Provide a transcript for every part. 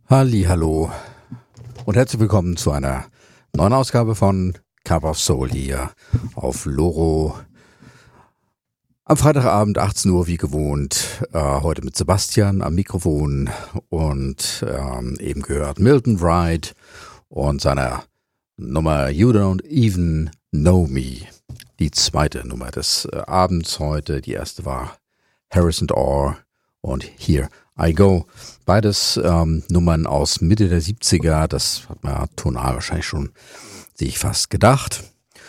Hallihallo und herzlich willkommen zu einer neuen Ausgabe von Cup of Soul hier auf Loro. Am Freitagabend 18 Uhr wie gewohnt, heute mit Sebastian am Mikrofon und eben gehört Milton Wright und seiner Nummer You Don't Even Know Me. Die zweite Nummer des Abends heute, die erste war Harrison Orr und Here I Go. Beides Nummern aus Mitte der 70er, das hat man ja tonal wahrscheinlich schon sich fast gedacht.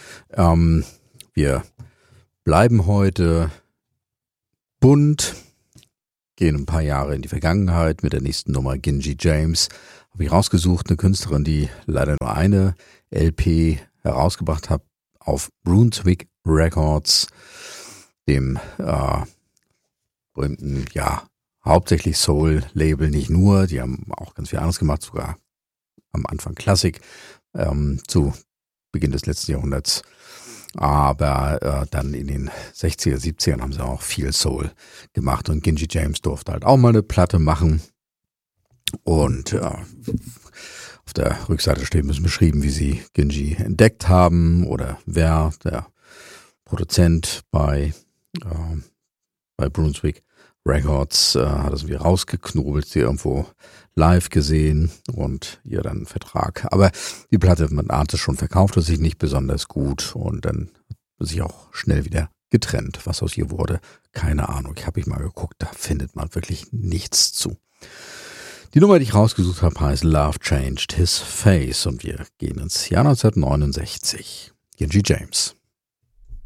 Wir bleiben heute bunt, gehen ein paar Jahre in die Vergangenheit mit der nächsten Nummer Gingy James. Habe ich rausgesucht, eine Künstlerin, die leider nur eine LP herausgebracht hat auf Brunswick Records, dem berühmten, hauptsächlich Soul-Label, nicht nur, die haben auch ganz viel anderes gemacht, sogar am Anfang Klassik, zu Beginn des letzten Jahrhunderts. Aber dann in den 60er, 70ern haben sie auch viel Soul gemacht und Gingy James durfte halt auch mal eine Platte machen. Und auf der Rückseite steht ein bisschen beschrieben, wie sie Gingy entdeckt haben oder wer der Produzent bei Brunswick Records hat es wieder rausgeknobelt, sie irgendwo live gesehen und ihr dann einen Vertrag. Aber die Platte, man ahnte schon, verkaufte sich nicht besonders gut und dann hat sich auch schnell wieder getrennt. Was aus ihr wurde, keine Ahnung. Habe ich mal geguckt, da findet man wirklich nichts zu. Die Nummer, die ich rausgesucht habe, heißt Love Changed His Face und wir gehen ins Jahr 1969. Gingy James.